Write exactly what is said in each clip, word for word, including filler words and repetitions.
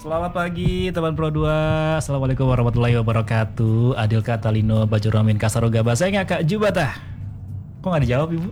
Selamat pagi teman Pro dua. Assalamualaikum warahmatullahi wabarakatuh. Adil Katalino Bajuramin Kasaroga Basenya Kak Jubata. Kok gak dijawab Ibu?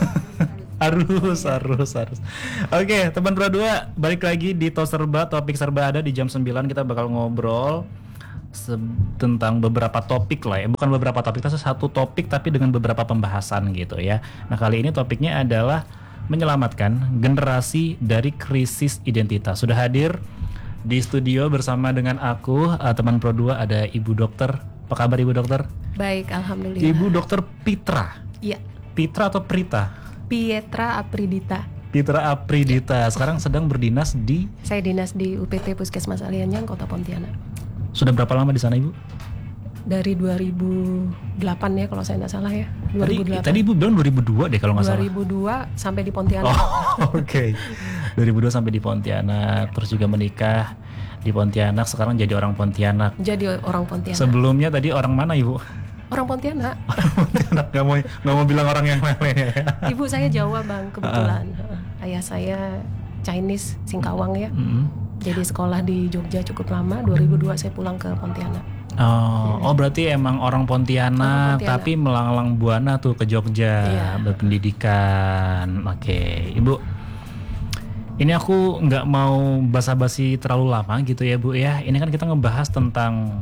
harus, harus, harus. Oke teman Pro dua, balik lagi di Tos Serba. Topik serba ada di jam sembilan. Kita bakal ngobrol se- tentang beberapa topik lah ya. Bukan beberapa topik, tapi satu topik tapi dengan beberapa pembahasan gitu ya. Nah kali ini topiknya adalah menyelamatkan generasi dari krisis identitas. Sudah hadir di studio bersama dengan aku, uh, teman Pro dua, ada Ibu Dokter. Apa kabar Ibu Dokter? Baik, alhamdulillah. Ibu Dokter Pitra. Iya. Pitra atau Prita? Pietra Apridita. Pitra Apridita. Sekarang sedang berdinas di. Saya dinas di U P T Puskesmas Alianyang, Kota Pontianak. Sudah berapa lama di sana Ibu? Dari dua ribu delapan ya kalau saya tidak salah ya. dua ribu delapan. Tadi, tadi Ibu bilang dua ribu dua deh kalau nggak salah. dua ribu dua sampai di Pontianak. Oh, oke. Okay. dua ribu dua sampai di Pontianak, terus juga menikah di Pontianak, sekarang jadi orang Pontianak. Jadi orang Pontianak. Sebelumnya tadi orang mana Ibu? Orang Pontianak. Orang Pontianak, nggak mau nggak mau bilang orang yang lain ya. Ibu saya Jawa Bang, kebetulan. Uh. Ayah saya Chinese, Singkawang ya. Mm-hmm. Jadi sekolah di Jogja cukup lama. dua ribu dua saya pulang ke Pontianak. Oh, oh berarti emang orang Pontianak, orang Pontianak, tapi melanglang buana tuh ke Jogja, iya, berpendidikan. Oke, Ibu. Ini aku nggak mau basa-basi terlalu lama gitu ya Bu ya. Ini kan kita ngebahas tentang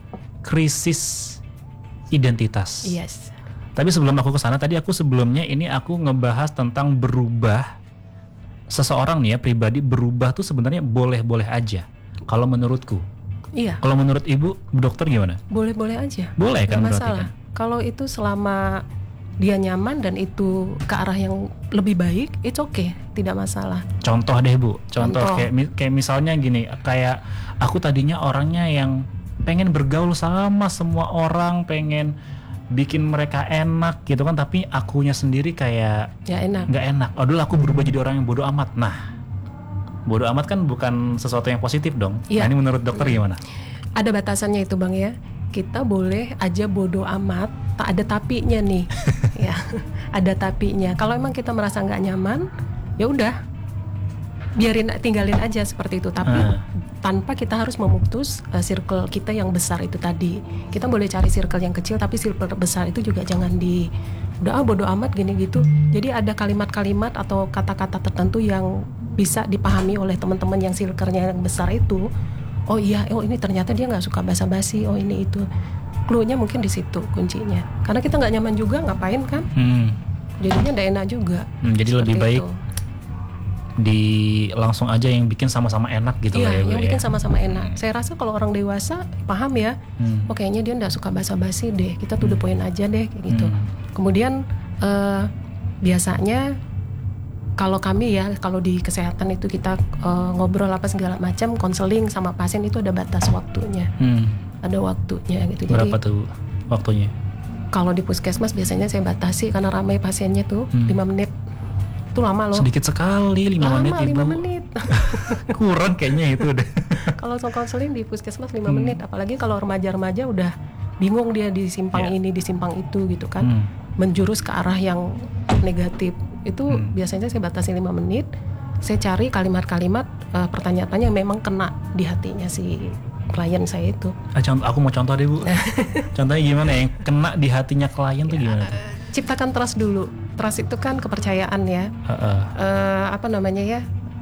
krisis identitas. Yes. Tapi sebelum aku kesana, tadi aku sebelumnya ini aku ngebahas tentang berubah. Seseorang nih ya pribadi berubah tuh sebenarnya boleh-boleh aja. Kalau menurutku. Iya. Kalau menurut Ibu, Bu Dokter gimana? Boleh-boleh aja. Boleh kan berarti masalah. Kan? Kalau itu selama dia nyaman dan itu ke arah yang lebih baik, it's okay, tidak masalah. Contoh deh Bu, contoh, contoh. Kayak, kayak misalnya gini, kayak aku tadinya orangnya yang pengen bergaul sama semua orang, pengen bikin mereka enak gitu kan, tapi akunya sendiri kayak ya enak. Nggak enak. Oh dulu aku berubah jadi orang yang bodoh amat. Nah, bodoh amat kan bukan sesuatu yang positif dong. Ya. Nah ini menurut dokter gimana? Ada batasannya itu Bang ya. Kita boleh aja bodoh amat, tak ada tapinya nih. Ya, ada tapinya. Kalau emang kita merasa nggak nyaman, ya udah, biarin, tinggalin aja seperti itu. Tapi uh. tanpa kita harus memutus uh, circle kita yang besar itu tadi. Kita boleh cari circle yang kecil, tapi circle besar itu juga jangan di udah ah, bodoh amat gini gitu. Jadi ada kalimat-kalimat atau kata-kata tertentu yang bisa dipahami oleh teman-teman yang circle-nya yang besar itu. Oh iya, oh ini ternyata dia nggak suka basa-basi. Oh ini itu. Clue-nya mungkin di situ kuncinya. Karena kita nggak nyaman juga, ngapain kan? Hmm. Jadinya nggak enak juga. Hmm, jadi lebih baik itu. Di langsung aja yang bikin sama-sama enak gitu iya, lah ya. Yang ya? bikin sama-sama enak. Saya rasa kalau orang dewasa paham ya. Hmm. Oh kayaknya dia nggak suka basa-basi deh. Kita to the point aja deh kayak gitu. Hmm. Kemudian uh, biasanya kalau kami ya, kalau di kesehatan itu kita uh, ngobrol apa segala macam, konseling sama pasien itu ada batas waktunya, hmm. ada waktunya gitu. Berapa jadi, tuh waktunya? Kalau di puskesmas biasanya saya batasi karena ramai pasiennya tuh hmm. lima menit. Itu lama loh. Sedikit sekali lima menit Ibu. lima menit. Kurang kayaknya itu deh. Kalau konseling di puskesmas lima hmm. menit, apalagi kalau remaja-remaja udah bingung dia di simpang yeah. ini, di simpang itu gitu kan. Hmm. Menjurus ke arah yang negatif. Itu hmm. biasanya saya batasi lima menit. Saya cari kalimat-kalimat uh, pertanyaan yang memang kena di hatinya si klien saya itu. Ah, contoh, aku mau contoh deh Bu. Contohnya gimana yang kena di hatinya klien tuh gimana tuh? Ciptakan trust dulu. Trust itu kan kepercayaan ya. Uh-uh. Uh, apa namanya ya?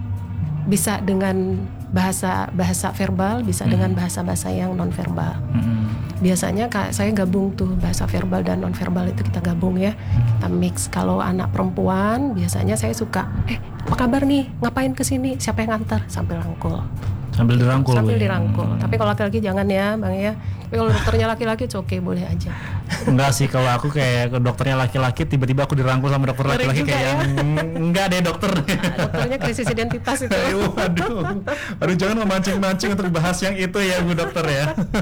Bisa dengan bahasa bahasa verbal, bisa hmm. dengan bahasa-bahasa yang non verbal. Hmm. Biasanya kak, saya gabung tuh bahasa verbal dan non verbal itu kita gabung ya. Kita mix. Kalau anak perempuan biasanya saya suka, eh apa kabar nih? Ngapain kesini? Siapa yang ngantar? Sambil rangkul. Sambil dirangkul. Sambil dirangkul. Hmm. Tapi kalau laki-laki jangan ya, Bang ya. Tapi kalau dokternya laki-laki oke okay, boleh aja. Enggak sih, kalau aku kayak ke dokternya laki-laki tiba-tiba aku dirangkul sama dokter Ngeri laki-laki kayak ya? yang enggak deh dokter. Nah, dokternya krisis identitas itu. Waduh. Aduh jangan memancing-mancing untuk dibahas yang itu ya Bu Dokter ya.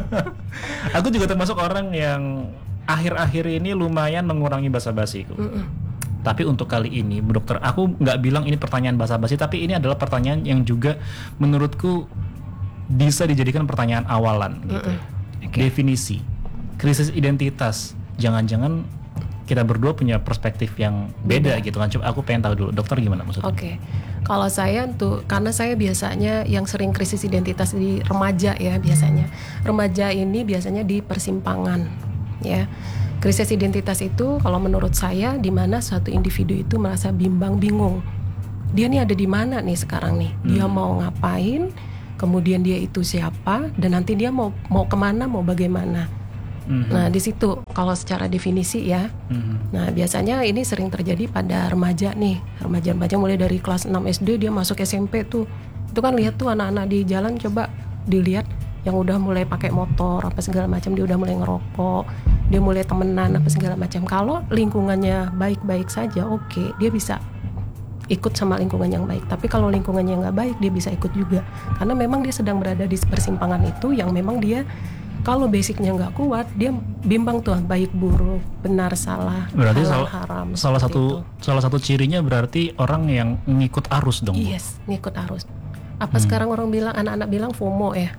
Aku juga termasuk orang yang akhir-akhir ini lumayan mengurangi basa-basiku. Mm-mm. Tapi untuk kali ini, Bu Dokter, aku nggak bilang ini pertanyaan basa-basi, tapi ini adalah pertanyaan yang juga menurutku bisa dijadikan pertanyaan awalan gitu. Okay. Definisi krisis identitas. Jangan-jangan kita berdua punya perspektif yang beda, beda. gitu kan. Coba aku pengen tahu dulu, Dokter gimana maksudnya? Oke. Okay. Kalau saya tuh, karena saya biasanya yang sering krisis identitas di remaja ya biasanya. Remaja ini biasanya di persimpangan ya. Krisis identitas itu kalau menurut saya di mana suatu individu itu merasa bimbang bingung. Dia nih ada di mana nih sekarang nih? Dia hmm. mau ngapain? Kemudian dia itu siapa? Dan nanti dia mau mau kemana? Mau bagaimana? Hmm. Nah di situ kalau secara definisi ya. Hmm. Nah biasanya ini sering terjadi pada remaja nih. Remaja-remaja mulai dari kelas enam S D dia masuk S M P tuh. Itu kan lihat tuh anak-anak di jalan, coba dilihat yang udah mulai pakai motor apa segala macam, dia udah mulai ngerokok, dia mulai temenan apa segala macam. Kalau lingkungannya baik-baik saja, oke, okay, dia bisa ikut sama lingkungan yang baik. Tapi kalau lingkungannya nggak baik, dia bisa ikut juga. Karena memang dia sedang berada di persimpangan itu yang memang dia kalau basicnya nggak kuat, dia bimbang tuh baik buruk, benar salah, berarti halal sal- haram. Salah satu itu. salah satu cirinya berarti orang yang ngikut arus dong. Yes, ngikut arus. Apa hmm. sekarang orang bilang, anak-anak bilang FOMO ya.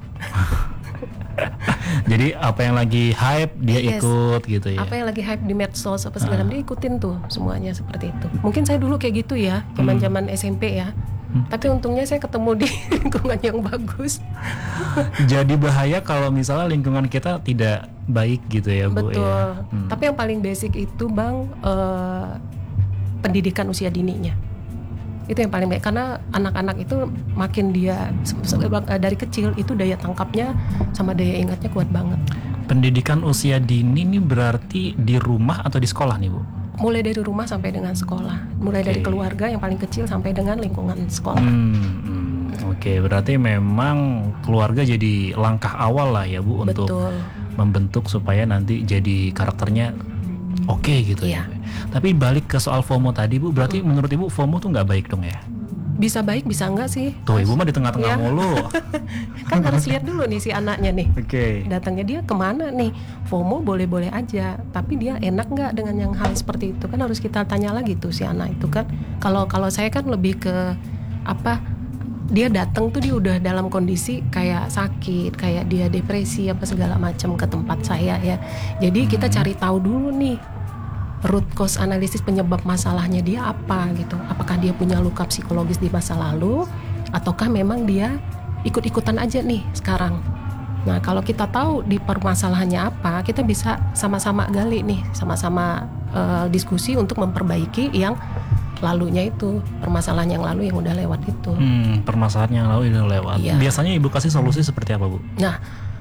Jadi apa yang lagi hype dia yes. ikut gitu ya. Apa yang lagi hype di medsos apa segala uh. dia ikutin tuh semuanya seperti itu. Mungkin saya dulu kayak gitu ya, zaman-zaman hmm. S M P ya. Hmm. Tapi untungnya saya ketemu di lingkungan yang bagus. Jadi bahaya kalau misalnya lingkungan kita tidak baik gitu ya Bu. Betul. Ya. Hmm. Tapi yang paling basic itu Bang uh, pendidikan usia dininya. Itu yang paling baik karena anak-anak itu makin dia dari kecil itu daya tangkapnya sama daya ingatnya kuat banget. Pendidikan usia dini ini berarti di rumah atau di sekolah nih Bu? Mulai dari rumah sampai dengan sekolah, mulai okay. dari keluarga yang paling kecil sampai dengan lingkungan sekolah. Hmm, Oke, okay. berarti memang keluarga jadi langkah awal lah ya Bu. Betul. Untuk membentuk supaya nanti jadi karakternya oke okay gitu iya. ya. Tapi balik ke soal FOMO tadi Bu, berarti hmm. menurut Ibu FOMO tuh nggak baik dong ya? Bisa baik, bisa enggak sih. Tuh Ibu mah di tengah-tengah ya. mulu. Kan harus lihat dulu nih si anaknya nih. Oke. Okay. Datangnya dia kemana nih? FOMO boleh-boleh aja, tapi dia enak nggak dengan yang hal seperti itu? Kan harus kita tanya lagi tuh si anak itu kan. Kalau kalau saya kan lebih ke apa? Dia datang tuh dia udah dalam kondisi kayak sakit, kayak dia depresi apa segala macam ke tempat saya ya. Jadi hmm. kita cari tahu dulu nih root cause analisis penyebab masalahnya dia apa gitu. Apakah dia punya luka psikologis di masa lalu ataukah memang dia ikut-ikutan aja nih sekarang. Nah, kalau kita tahu di permasalahannya apa, kita bisa sama-sama gali nih, sama-sama uh, diskusi untuk memperbaiki yang lalunya itu, permasalahan yang lalu yang udah lewat itu. Hmm, permasalahan yang lalu yang udah lewat. Iya. Biasanya Ibu kasih solusi seperti apa, Bu? Nah,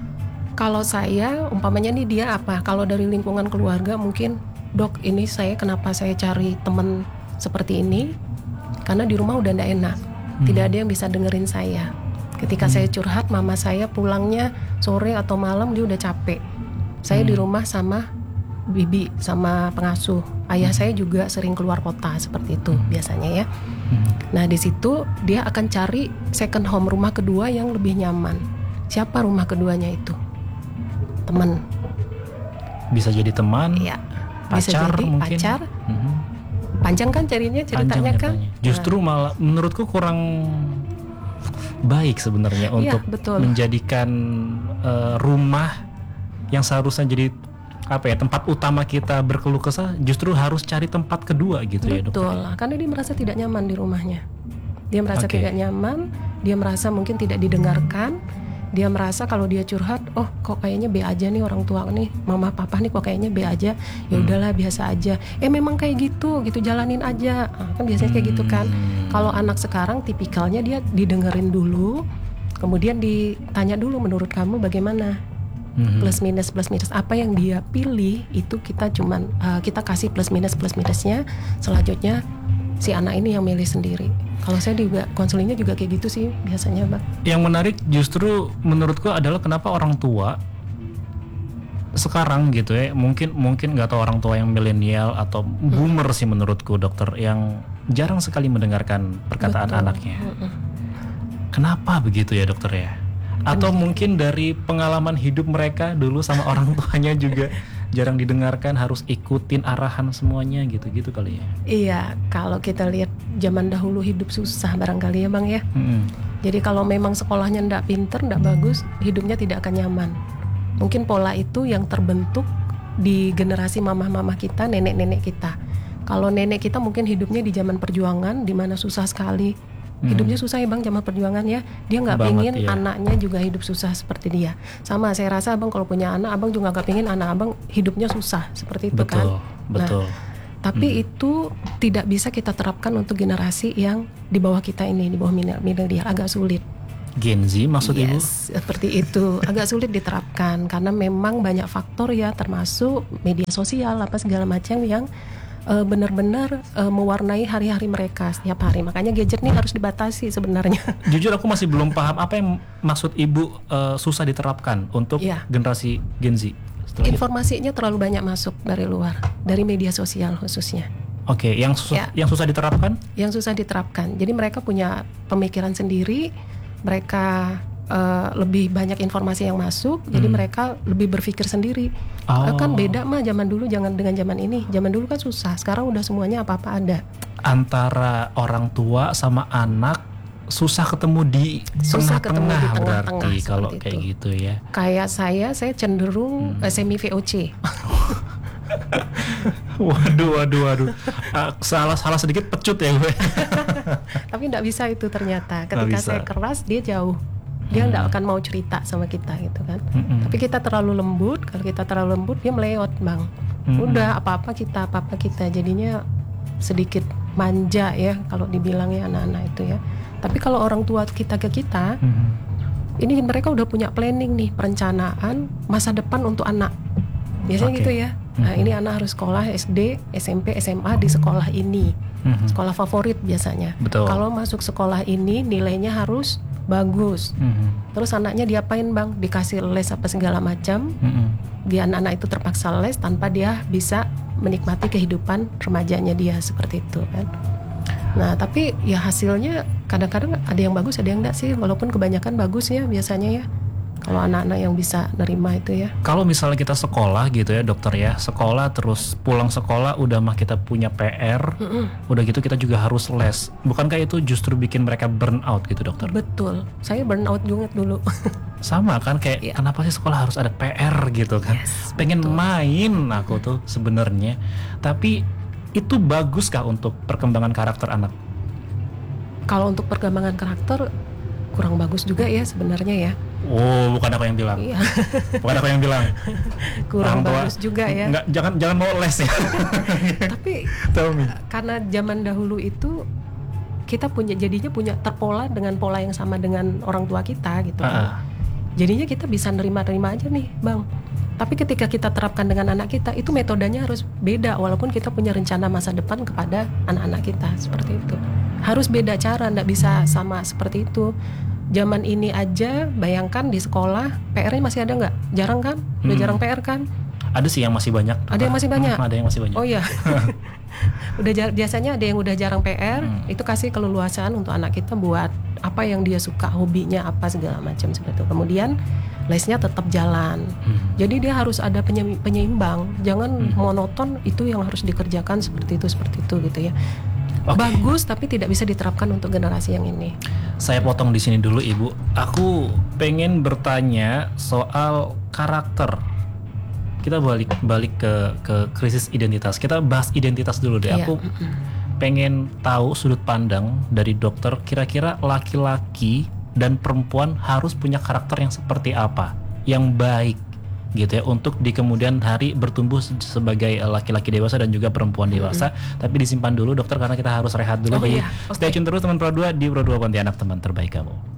kalau saya umpamanya nih dia apa? Kalau dari lingkungan keluarga mungkin, Dok, ini saya kenapa saya cari teman seperti ini? Karena di rumah udah nggak enak, hmm. tidak ada yang bisa dengerin saya. Ketika hmm. saya curhat, mama saya pulangnya sore atau malam dia udah capek. Saya hmm. di rumah sama bibi, sama pengasuh. Ayah hmm. saya juga sering keluar kota seperti itu hmm. biasanya ya. Hmm. Nah di situ dia akan cari second home, rumah kedua yang lebih nyaman. Siapa rumah keduanya itu? Teman. Bisa jadi teman. Iya. Pacar bisa jadi mungkin. pacar. Hmm. Panjang kan ceritanya ceritanya kan. Justru nah. malah menurutku kurang baik sebenarnya untuk ya, menjadikan uh, rumah yang seharusnya jadi apa ya tempat utama kita berkeluh kesah justru harus cari tempat kedua gitu. Betul, ya Dok. Betul, karena dia merasa tidak nyaman di rumahnya. Dia merasa okay. tidak nyaman, dia merasa mungkin tidak didengarkan. Dia merasa kalau dia curhat, oh kok kayaknya B aja nih orang tua nih, mama papa nih kok kayaknya B aja, ya udahlah hmm. biasa aja. Eh memang kayak gitu, gitu jalanin aja. Nah, kan biasanya kayak gitu kan. Kalau anak sekarang tipikalnya dia didengerin dulu, kemudian ditanya dulu menurut kamu bagaimana, hmm. plus minus plus minus apa yang dia pilih itu kita cuman uh, kita kasih plus minus plus minusnya, selanjutnya si anak ini yang milih sendiri. Kalau saya juga konselingnya juga kayak gitu sih biasanya, Bang. Yang menarik justru menurutku adalah kenapa orang tua sekarang gitu ya, mungkin mungkin nggak tahu orang tua yang milenial atau boomer hmm. sih menurutku dokter, yang jarang sekali mendengarkan perkataan Betul. anaknya. Hmm. Kenapa begitu ya dokter ya? Atau Benar. mungkin dari pengalaman hidup mereka dulu sama orang tuanya juga jarang didengarkan, harus ikutin arahan semuanya gitu-gitu kali ya. Iya, kalau kita lihat zaman dahulu hidup susah barangkali ya Bang ya. Hmm. Jadi kalau memang sekolahnya ndak pinter, ndak bagus, hidupnya tidak akan nyaman. Mungkin pola itu yang terbentuk di generasi mamah-mamah kita, nenek-nenek kita. Kalau nenek kita mungkin hidupnya di zaman perjuangan, di mana susah sekali, hidupnya susah ya bang, zaman perjuangan ya. Dia nggak Banget, pengen iya. anaknya juga hidup susah seperti dia. Sama saya rasa abang kalau punya anak, abang juga nggak pengen anak abang hidupnya susah seperti itu kan. Betul, betul. Nah, tapi itu tidak bisa kita terapkan untuk generasi yang di bawah kita ini, di bawah milenial, agak sulit. Gen Z maksud ibu? Yes, seperti itu. Agak sulit diterapkan karena memang banyak faktor ya, termasuk media sosial apa segala macam yang uh, benar-benar uh, mewarnai hari-hari mereka setiap hari. Makanya gadget ini harus dibatasi sebenarnya. Jujur aku masih belum paham apa yang maksud ibu uh, susah diterapkan untuk Iya. generasi Gen Z. Setelah itu. Informasinya terlalu banyak masuk dari luar, dari media sosial khususnya. Oke, yang susah Ya. yang susah diterapkan? Yang susah diterapkan. Jadi mereka punya pemikiran sendiri, mereka uh, lebih banyak informasi yang masuk, jadi Hmm. mereka lebih berpikir sendiri. Oh. Kan beda mah zaman dulu jangan dengan zaman ini. Zaman dulu kan susah, sekarang udah semuanya apa-apa ada. Antara orang tua sama anak susah ketemu di Susah ketemu tengah-tengah di tengah-tengah, berarti kalau seperti kayak itu. gitu ya. Kayak saya, saya cenderung Hmm. eh, semi V O C. Waduh, waduh, waduh. Ah, salah salah sedikit pecut ya gue. Tapi nggak bisa itu ternyata. Ketika bisa. saya keras, dia jauh. Dia nggak akan mau cerita sama kita gitu kan. Mm-mm. Tapi kita terlalu lembut, kalau kita terlalu lembut dia meleot bang. Mm-mm. Udah apa-apa kita, apa-apa kita. Jadinya sedikit manja ya kalau dibilangnya anak-anak itu ya. Tapi kalau orang tua kita ke kita, Mhm. ini mereka udah punya planning nih, perencanaan masa depan untuk anak. Biasanya Oke. gitu ya. Nah, Mhm. ini anak harus sekolah S D, S M P, S M A di sekolah ini. Mhm. Sekolah favorit biasanya. Betul. Kalau masuk sekolah ini nilainya harus bagus. Mhm. Terus anaknya diapain bang? Dikasih les apa segala macam. Mhm. Dia anak-anak itu terpaksa les tanpa dia bisa menikmati kehidupan remajanya dia seperti itu kan. Nah tapi ya hasilnya kadang-kadang ada yang bagus ada yang enggak sih. Walaupun kebanyakan bagus ya biasanya ya. Kalau anak-anak yang bisa nerima itu ya. Kalau misalnya kita sekolah gitu ya dokter ya, sekolah terus pulang sekolah udah mah kita punya P R, Mm-mm. udah gitu kita juga harus les. Bukankah itu justru bikin mereka burn out gitu dokter? Betul. Saya burn out juga dulu. Sama kan kayak Iya. kenapa sih sekolah harus ada P R gitu kan? Yes, Pengen betul. main aku tuh sebenarnya. Tapi itu baguskah untuk perkembangan karakter anak? Kalau untuk perkembangan karakter kurang bagus juga ya sebenarnya ya. Oh, bukan aku yang bilang. Iya. Bukan aku yang bilang. Kurang Orang tua, bagus juga ya. Nggak, jangan jangan mau les ya. Tapi Tell me. karena zaman dahulu itu kita punya jadinya punya terpola dengan pola yang sama dengan orang tua kita gitu kan. Ah. Jadinya kita bisa nerima-nerima aja nih, Bang. Tapi ketika kita terapkan dengan anak kita, itu metodenya harus beda walaupun kita punya rencana masa depan kepada anak-anak kita seperti itu. Harus beda cara, nggak bisa sama seperti itu. Zaman ini aja, bayangkan di sekolah P R-nya masih ada nggak? Jarang kan? Udah Hmm. jarang P R kan? Ada sih yang masih banyak. Ada yang masih banyak? Hmm, ada yang masih banyak. Oh iya. Udah jar- biasanya ada yang udah jarang P R, Hmm. itu kasih keleluasaan untuk anak kita buat apa yang dia suka, hobinya apa segala macam seperti itu. Kemudian lesnya tetap jalan. Hmm. Jadi dia harus ada penye- penyeimbang, jangan Hmm. monoton itu yang harus dikerjakan seperti itu seperti itu gitu ya. Oke. Bagus tapi tidak bisa diterapkan untuk generasi yang ini. Saya potong di sini dulu Ibu. Aku pengen bertanya soal karakter. Kita balik balik ke ke krisis identitas. Kita bahas identitas dulu deh. Iya. Aku pengen tahu sudut pandang dari dokter. Kira-kira laki-laki dan perempuan harus punya karakter yang seperti apa, yang baik, gitu ya, untuk di kemudian hari bertumbuh se- sebagai eh, laki-laki dewasa dan juga perempuan dewasa. Tapi disimpan dulu dokter karena kita harus rehat dulu. Oh Jadi iya, oke. stay tune terus teman Pro dua di Pro dua Pontianak, teman terbaik kamu.